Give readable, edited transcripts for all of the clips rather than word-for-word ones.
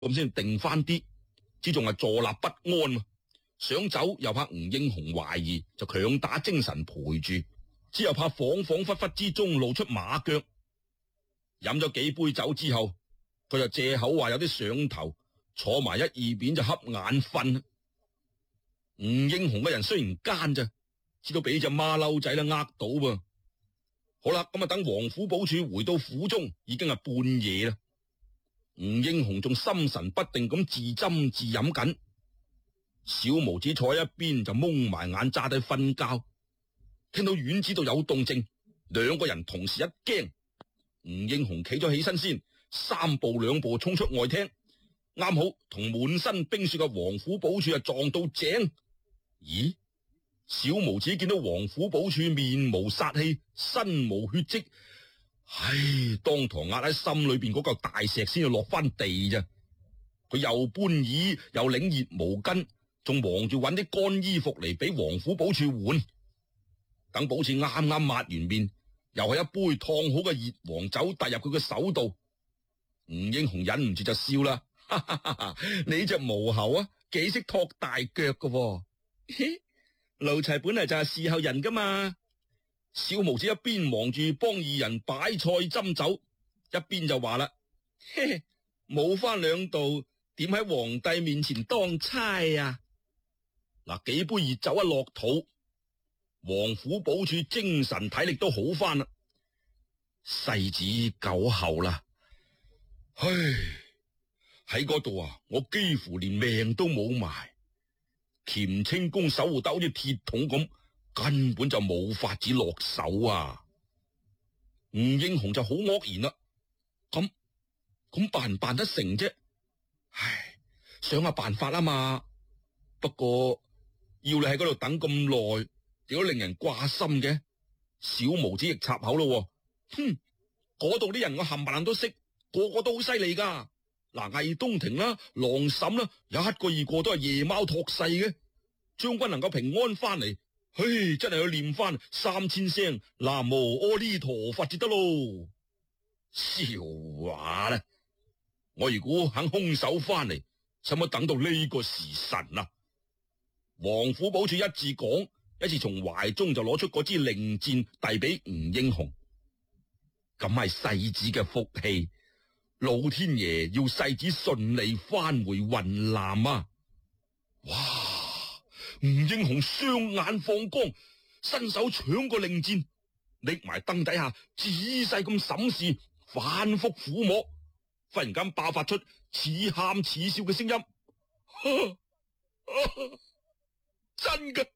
咁先定翻啲，只仲係坐立不安嘛。想走又怕吳英雄懷疑，就強打精神陪住，之後怕恍恍惚惚之中露出馬腳。飲咗幾杯酒之後，佢就借口話有啲上頭，坐埋一二邊就瞌眼瞓。吳英雄嘅人雖然奸咋，知道俾隻馬騮仔啦呃到噃。好啦，咁啊等王府保處回到府中，已經係半夜啦。吳英雄仲心神不定咁自斟自飲緊，小毛子坐喺一邊就蒙埋眼揸低瞓覺。聽到院子度有動靜，兩個人同時一驚。吳英雄企咗起身先，三步兩步衝出外廳，啱好同滿身冰雪嘅王府保處撞到正。咦？小毛子見到王府保處面無殺氣，身無血迹，唉，當堂壓喺心裏邊嗰嚿大石先要落翻地咋。佢又搬椅又擰熱毛巾，仲忙住揾啲乾衣服嚟俾王府保處換。等保處啱啱抹完面，又係一杯燙好嘅熱黃酒遞入佢嘅手度。吳英雄忍唔住就笑啦，哈哈哈哈，你隻毛猴啊，幾識托大腳噶喎。奴才本嚟就係侍候人噶嘛。小毛子一邊忙住幫二人擺菜斟酒，一邊就話啦：冇翻兩道，點喺皇帝面前當差啊？嗱，幾杯熱酒一落肚，王府保處精神體力都好翻啦。世子久候啦，唉，喺嗰度啊，我幾乎連命都冇埋。乾清宮守護得好似鐵桶咁，根本就冇法子落手啊！吳英雄就好愕然啦，咁辦唔辦得成啫？唉，想下辦法啊嘛。不過要你喺嗰度等咁耐，亦都令人掛心嘅。小毛子亦插口咯，哼，嗰度啲人我冚唪唥都識，個個都好犀利噶。嗱，魏東庭啦、郎嬸啦，有一個二個都係夜貓託世嘅。將軍能夠平安翻嚟，嘿，真係要念翻3000聲南無阿彌陀佛至得咯。笑話啦！我如果肯空手翻嚟，使乜等到呢個時辰啊？王府保處一字講，一次從懷中就攞出嗰支令箭遞俾吳英雄。咁係世子嘅福氣。老天爺要世子順利翻回雲南啊！哇！吳英雄雙眼放光，伸手搶過令箭，匿埋燈底下仔細咁審視，反復撫摸，忽然間爆發出似喊似笑嘅聲音，真噶，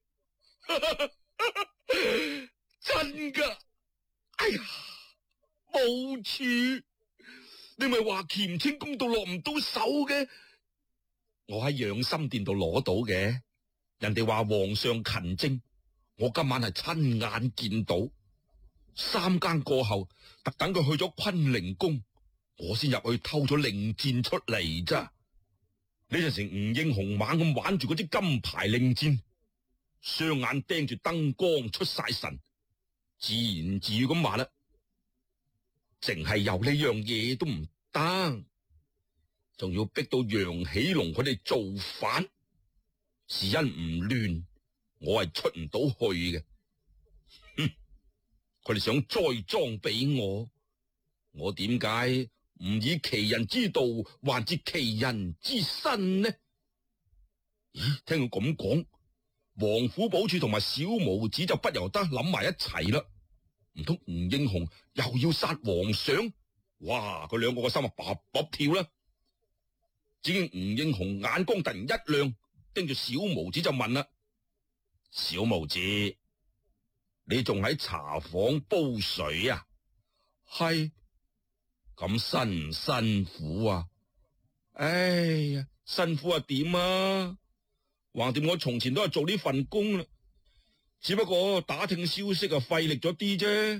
真噶！哎呀，無處。你咪話乾清宮度落唔到手嘅，我喺養心殿度攞到嘅。人哋話皇上勤政，我今晚係親眼見到。3更過後，特等佢去咗坤寧宮，我先入去偷咗令箭出嚟咋。呢陣時吳英雄猛咁玩住嗰支金牌令箭，雙眼盯住燈光出晒神，自言自語咁話啦。淨係有呢樣嘢都唔得，仲要逼到楊喜龍佢哋造反，是因唔亂，我係出唔到去嘅。哼，佢哋想栽贓俾我，我點解唔以其人之道還治其人之身呢？咦，聽佢咁講，王府保處同埋小毛子就不由得諗埋一齊啦。唔通吳英雄又要殺皇上？哇！佢兩個個心啊卜卜跳啦。只見吳英雄眼光突然一亮，盯住小毛子就問啦：小毛子，你仲喺茶房煲水啊？係。咁辛唔辛苦啊？哎呀，辛苦啊點啊？橫掂我從前都係做呢份工啦。只不過打聽消息啊，費力咗啲啫。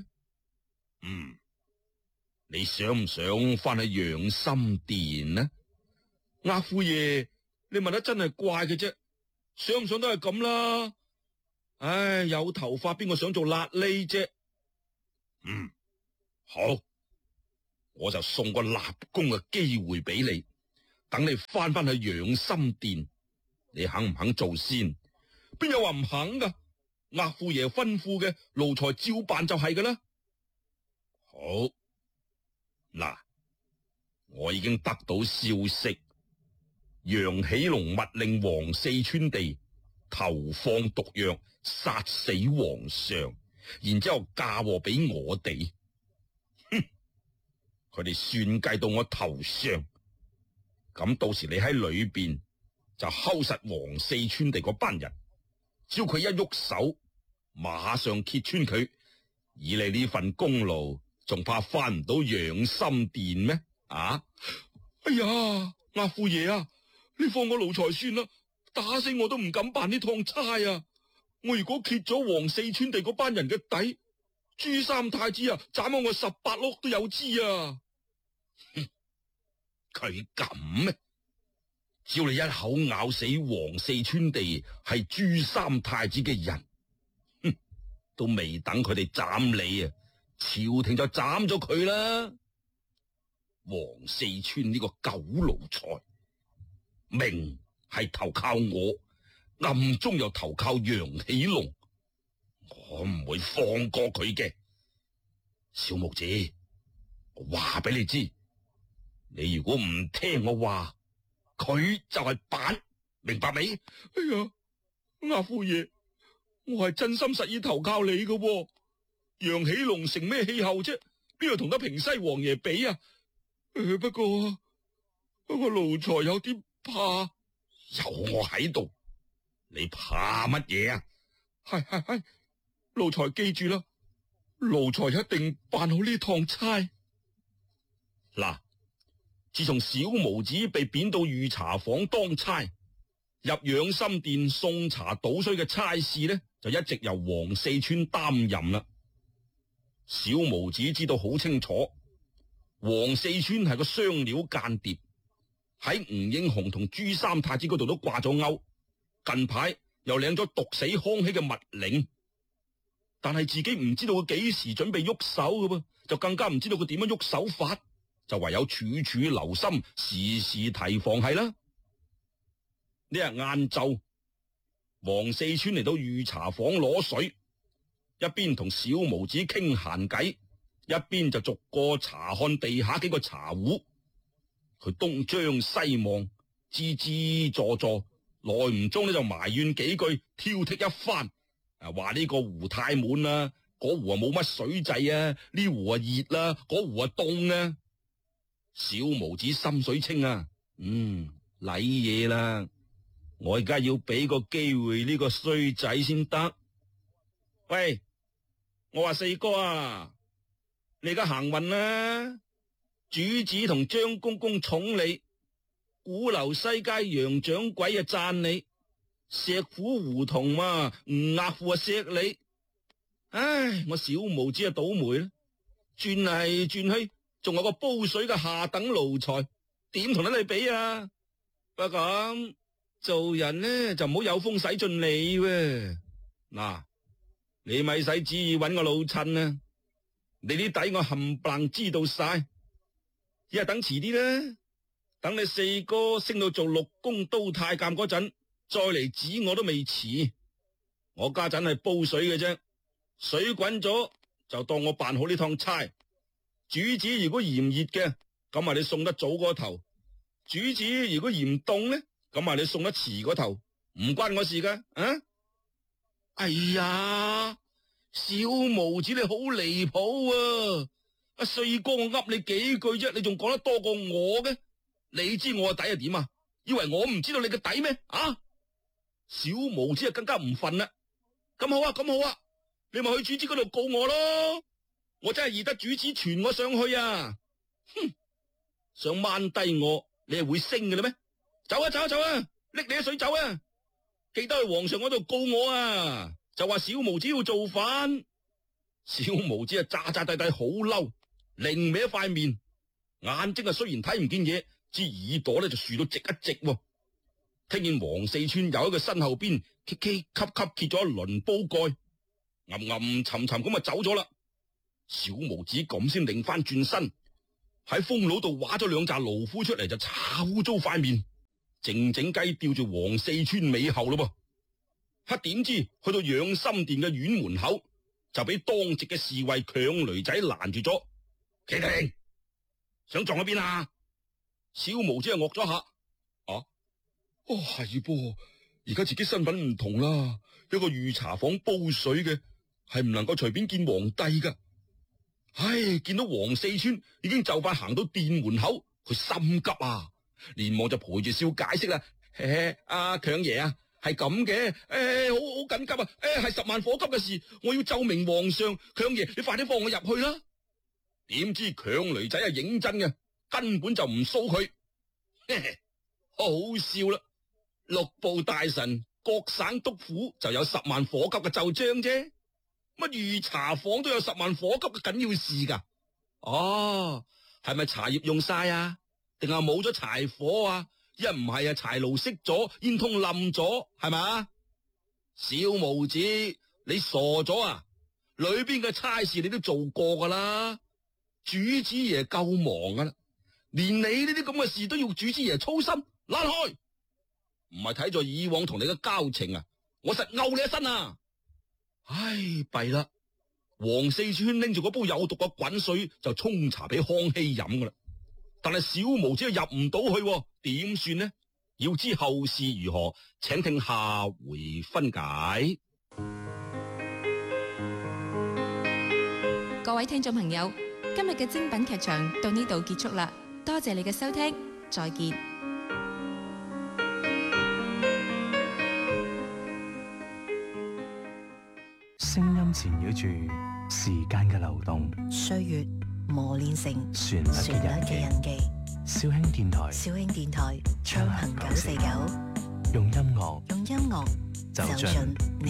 你想唔想翻去養心殿呢？額夫爺，你問得真係怪嘅啫。想唔想都係咁啦。唉，有頭髮邊個想做瘌痢啫？好，我就送個立功嘅機會俾你， 等你翻去養心殿，你肯唔肯做先？邊有話唔肯噶？額富爺吩咐嘅，奴才照辦就係噶啦。好，嗱，我已經得到消息，楊喜龍密令王四川地投放毒藥，殺死皇上，然之後嫁禍俾我哋。哼，佢哋算計到我頭上，咁到時你喺裏邊就睺實王四川地嗰班人，只要佢一喐手，馬上揭穿佢。以你呢份功勞，仲怕翻唔到養心殿咩？啊！哎呀，額富爺啊，你放我奴才算啦，打死我都唔敢辦呢趟差啊！我如果揭咗王四川地嗰班人嘅底，朱三太子啊，斬我18碌都有知啊！哼，佢咁咩？只要你一口咬死王四川地係朱三太子嘅人，哼，都未等佢哋斬你啊，朝廷就斬咗佢啦！王四川呢個狗奴才，明係投靠我，暗中又投靠楊喜龍，我唔會放過佢嘅。小木子，我話俾你知，你如果唔聽我話，佢就係板，明白未？哎呀，額富爺，我係真心實意投靠你嘅喎。楊喜龍成咩氣候啫？邊度同得平西王爺比啊？不過奴才有啲怕。有我喺度，你怕乜嘢啊？係，奴才記住啦，奴才一定辦好呢趟差。嗱，自從小毛子被貶到御茶房當差，入養心殿送茶倒水嘅差事呢，就一直由王四川擔任啦。小毛子知道好清楚，王四川係個雙料間諜，喺吳英雄同朱三太子嗰度都掛咗鈎，近排又領咗毒死康熙嘅密令，但係自己唔知道佢幾時準備喐手嘅噃，就更加唔知道佢點樣喐手法，就唯有處處留心，時時提防係啦。呢日晏晝，王四川嚟到御茶房攞水，一邊同小毛子傾閒偈，一邊就逐個查看地下幾個茶壺。佢東張西望，支支坐坐，耐唔中呢就埋怨幾句，挑剔一番。話呢個壺太滿啦，嗰壺啊冇乜水掣啊，呢壺啊熱啦，嗰壺啊凍啊。小毛子心水清啊，禮嘢啦，我而家要俾個機會呢個衰仔先得。喂，我話四哥啊，你而家行運啦，主子同張公公寵你，鼓樓西街楊掌櫃啊讚你，石虎胡同啊吳額富啊錫你。唉，我小毛子啊倒霉啦，轉嚟轉去仲有個煲水嘅下等奴才，點同得你比啊？不過咁做人呢就唔好有風使盡你喎。嗱，你咪使旨意搵我老襯啊，你啲底我冚唪唥知道晒，一係等遲啲啦，等你四哥升到做6宮都太監嗰陣，再嚟指我都未遲。我家陣係煲水嘅啫，水滾咗就當我辦好呢趟差。主子如果嫌熱嘅，咁啊你送得早嗰頭；主子如果嫌凍呢，咁啊你送得遲嗰頭，唔關我事噶。啊！哎呀，小毛子你好離譜啊！阿四哥我噏你幾句啫，你仲講得多過我嘅？你知我個底係點啊？以為我唔知道你嘅底咩？啊！小毛子啊更加唔忿啦。咁好啊，咁好啊，你咪去主子嗰度告我咯。我真係易得主子傳我上去啊！哼，想掹低我，你係會升嘅啦咩？走啊走啊走啊，拎你啲水走啊！記得去皇上嗰度告我啊！就話小毛子要造反。小毛子啊咋咋地地好嬲，擰歪一塊面，眼睛啊雖然睇唔見嘢，支耳朵咧就豎到直一直。聽見王四川又喺佢身後邊咳咳咳咳揭咗一輪煲蓋，暗暗沉沉咁啊走咗啦。小毛子咁先擰翻轉身， 喺風爐度畫咗兩紮爐灰出嚟，就擦污糟塊面，靜靜雞吊住黃四川尾後咯噃。黑點知去到養心殿嘅院門口，就俾當值嘅侍衛強雷仔攔住咗。企定，想撞去邊啊？小毛子惡咗下，係噃，而家自己身份唔同啦，一個御茶房煲水嘅，係唔能夠隨便見皇帝噶。唉，見到黃四川已經就快行到殿門口，佢心急啊，連忙就陪住笑解釋啦。阿強爺啊，係咁嘅，好緊急啊，係10萬火急嘅事，我要奏明皇上，強爺你快啲放我入去啦。點知強雷仔係認真嘅，根本就唔騷佢，好笑啦！六部大臣、各省督府就有10萬火急嘅奏章啫，乜御茶房都有10萬火急嘅緊要事噶？係咪茶葉用晒啊？定係冇咗柴火啊？一唔係啊，柴爐熄咗，煙通冧咗，係咪？小毛子，你傻咗啊？裏邊嘅差事你都做過噶啦，主子爺夠忙噶啦，連你呢啲咁嘅事都要主子爺操心，躝開！唔係睇在以往同你嘅交情啊，我實毆你一身啊！唉，弊啦！黃四川拎住嗰煲有毒嘅滾水就沖茶俾康熙飲噶啦，但係小毛子入唔到去，點算呢？要知後事如何，請聽下回分解。 各位聽眾朋友，今日嘅精品劇場到呢度結束啦，多謝你嘅收聽，再見。 聲音纏繞住時間嘅流動， 歲月磨練成旋律嘅印記。小興電台， 暢行949， 用音樂走進